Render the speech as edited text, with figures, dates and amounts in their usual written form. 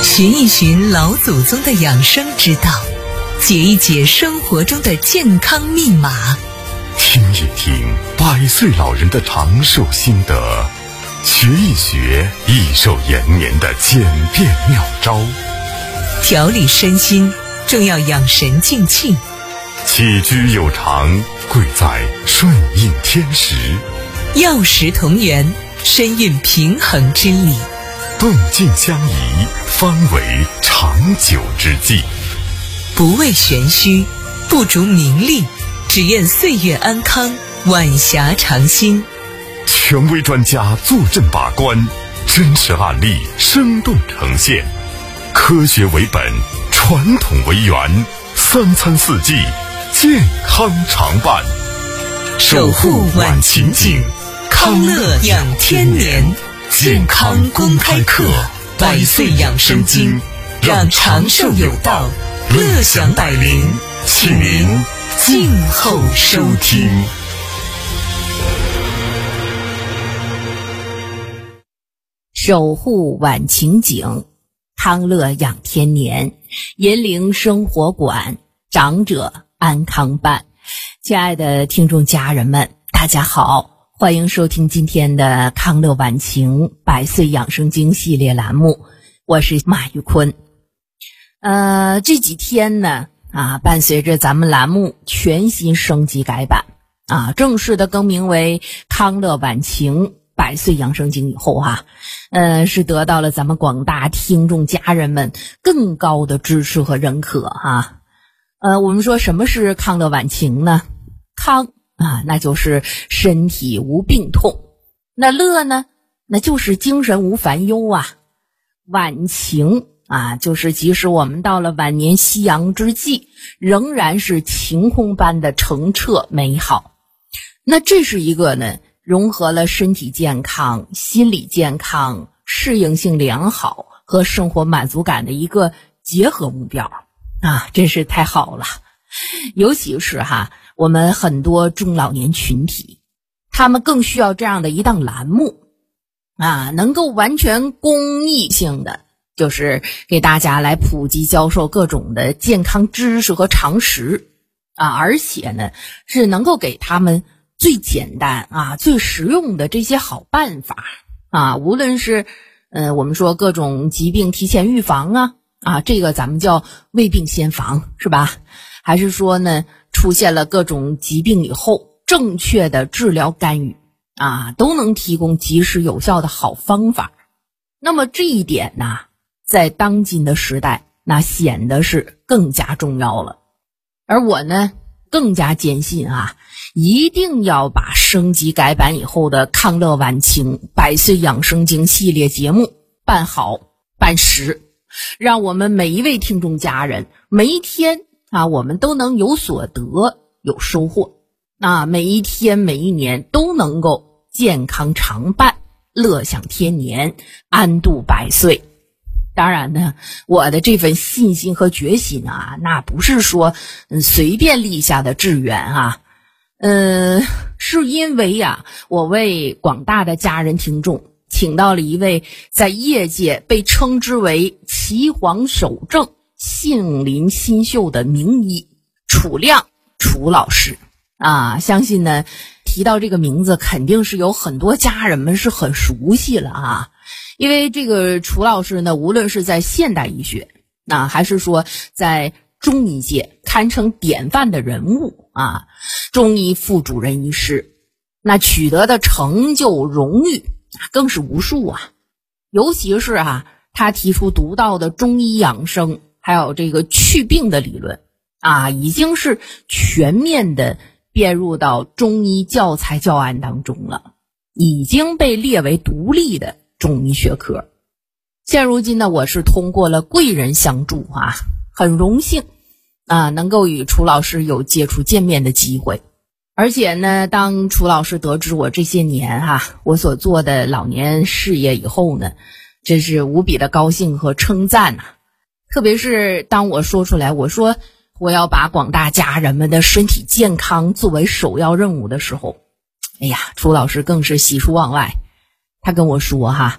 寻一寻老祖宗的养生之道，解一解生活中的健康密码， 听一听100岁老人的长寿心得，学一学益寿延年的简便妙招， 调理身心正要养神静气， 起居有常贵在顺应天时， 药食同源，身运平衡之理， 动静相宜方为长久之计。 不为玄虚，不逐名利，只愿岁月安康，晚霞长新。 权威专家坐镇把关，真实案例生动呈现，科学为本，传统为源，3餐4季健康常伴， 守护晚晴景，康乐养天年。健康公开课，100岁养生经，让长寿有道，乐享百龄，请您静候收听。 守护晚晴景，康乐养天年，银铃生活馆，长者安康伴。亲爱的听众家人们，大家好，欢迎收听今天的康乐晚晴100岁养生经系列栏目，我是马玉坤。这几天呢伴随着咱们栏目全新升级改版正式的更名为康乐晚晴100岁养生经以后是得到了咱们广大听众家人们更高的支持和认可我们说什么是康乐晚晴呢？康那就是身体无病痛，那乐呢，那就是精神无烦忧晚晴就是即使我们到了晚年夕阳之际，仍然是晴空般的澄澈美好。那这是一个呢融合了身体健康、心理健康、适应性良好和生活满足感的一个结合目标真是太好了。尤其是我们很多中老年群体，他们更需要这样的一档栏目能够完全公益性的，就是给大家来普及教授各种的健康知识和常识而且呢是能够给他们最简单最实用的这些好办法无论是我们说各种疾病提前预防这个咱们叫未病先防是吧？还是说呢出现了各种疾病以后正确的治疗干预都能提供及时有效的好方法。那么这一点在当今的时代那显得是更加重要了。而我呢更加坚信一定要把升级改版以后的康乐晚晴100岁养生经系列节目办好办实，让我们每一位听众家人每一天我们都能有所得有收获每一天每一年都能够健康常伴，乐享天年，安度100岁。当然呢我的这份信心和决心那不是说随便立下的志愿是因为我为广大的家人听众请到了一位在业界被称之为岐黄守正、杏林新秀的名医楚亮楚老师相信呢提到这个名字肯定是有很多家人们是很熟悉了因为这个楚老师呢无论是在现代医学还是说在中医界堪称典范的人物中医副主任医师，那取得的成就荣誉更是无数尤其是他提出独到的中医养生还有这个祛病的理论已经是全面的编入到中医教材教案当中了，已经被列为独立的中医学科。现如今呢我是通过了贵人相助很荣幸能够与楚老师有接触见面的机会。而且呢当楚老师得知我这些年我所做的老年事业以后呢，真是无比的高兴和称赞特别是当我说出来我说我要把广大家人们的身体健康作为首要任务的时候，楚老师更是喜出望外。他跟我说